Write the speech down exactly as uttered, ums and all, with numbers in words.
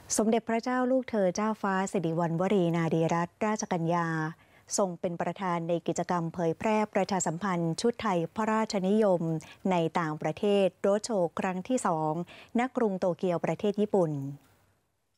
สมเด็จพระเจ้าลูกเธอเจ้าฟ้าสิริวัณวรีนารีรัตนราชกัญญาทรงเป็นประธานในกิจกรรมเผยแพร่ประชาสัมพันธ์ชุดไทยพระราชนิยมในต่างประเทศโรดโชว์ครั้งที่สองณกรุงโตเกียวประเทศญี่ปุ่น